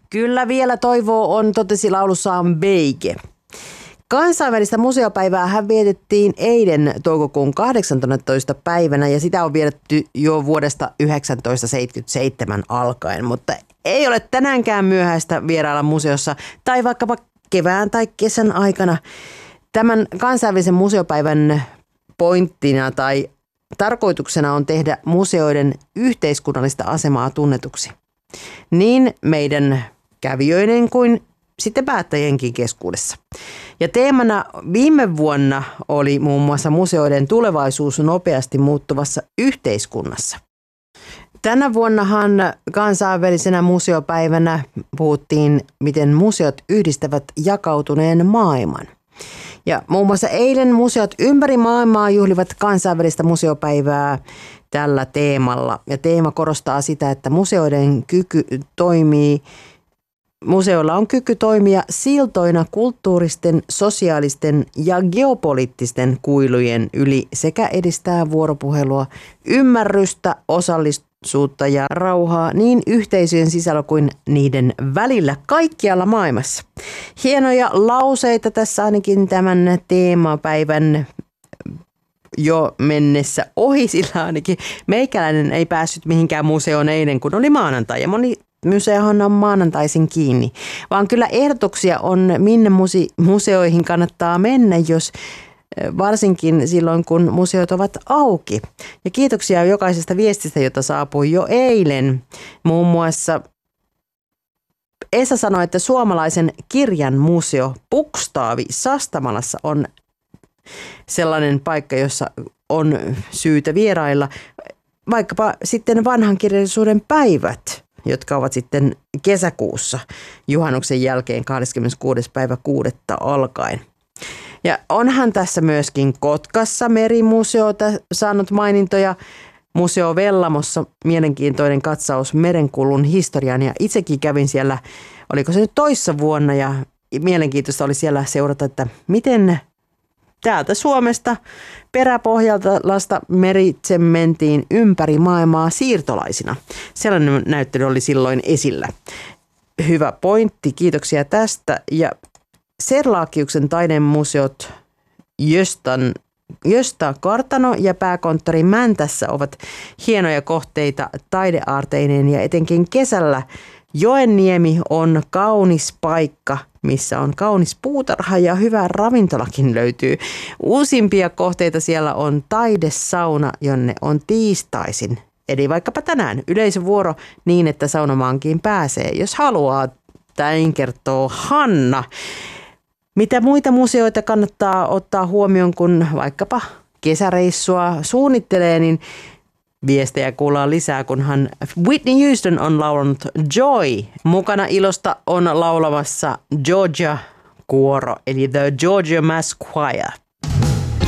Kyllä vielä toivoa on, totesi laulussaan Beige. Kansainvälistä museopäivää hän vietettiin eilen toukokuun 18. päivänä ja sitä on vietetty jo vuodesta 1977 alkaen, mutta ei ole tänäänkään myöhäistä vierailla museossa tai vaikkapa kevään tai kesän aikana. Tämän kansainvälisen museopäivän pointtina tai tarkoituksena on tehdä museoiden yhteiskunnallista asemaa tunnetuksi. Niin meidän kävijöiden kuin sitten päättäjienkin keskuudessa. Ja teemana viime vuonna oli muun muassa museoiden tulevaisuus nopeasti muuttuvassa yhteiskunnassa. Tänä vuonnahan kansainvälisenä museopäivänä puhuttiin, miten museot yhdistävät jakautuneen maailman. Ja muun muassa eilen museot ympäri maailmaa juhlivat kansainvälistä museopäivää tällä teemalla. Ja teema korostaa sitä, että museoilla on kyky toimia siltoina kulttuuristen, sosiaalisten ja geopoliittisten kuilujen yli sekä edistää vuoropuhelua, ymmärrystä, osallisuutta ja rauhaa niin yhteisöjen sisällä kuin niiden välillä kaikkialla maailmassa. Hienoja lauseita tässä ainakin tämän teemapäivän jo mennessä ohi, sillä ainakin meikäläinen ei päässyt mihinkään museoon eilen, kun oli maanantai ja moni museohan on maanantaisin kiinni, vaan kyllä ehdotuksia on, minne museoihin kannattaa mennä, jos varsinkin silloin, kun museot ovat auki. Ja kiitoksia jokaisesta viestistä, jota saapui jo eilen. Muun muassa Esa sanoi, että suomalaisen kirjan museo Bukstaavi Sastamalassa on sellainen paikka, jossa on syytä vierailla. Vaikkapa sitten vanhan kirjallisuuden päivät, jotka ovat sitten kesäkuussa juhannuksen jälkeen 26. päivä 6. alkaen. Ja onhan tässä myöskin Kotkassa merimuseota saanut mainintoja. Museo Vellamossa mielenkiintoinen katsaus merenkulun historiaan ja itsekin kävin siellä, oliko se nyt toissa vuonna ja mielenkiintoista oli siellä seurata, että miten täältä Suomesta peräpohjalta meritse mentiin ympäri maailmaa siirtolaisina. Sellainen näyttely oli silloin esillä. Hyvä pointti, kiitoksia tästä. Ja Serlakiuksen taidemuseot Gösta Kartano ja pääkonttori Mäntässä ovat hienoja kohteita taideaarteineen ja etenkin kesällä Joenniemi on kaunis paikka, missä on kaunis puutarha ja hyvä ravintolakin löytyy. Uusimpia kohteita siellä on taidesauna, jonne on tiistaisin. Eli vaikkapa tänään yleisövuoro niin, että saunamaankin pääsee, jos haluaa. Näin kertoo Hanna. Mitä muita museoita kannattaa ottaa huomioon, kun vaikkapa kesäreissua suunnittelee, niin viestejä kuullaan lisää, kunhan Whitney Houston on laulanut Joy. Mukana ilosta on laulamassa Georgia kuoro, eli The Georgia Mass Choir.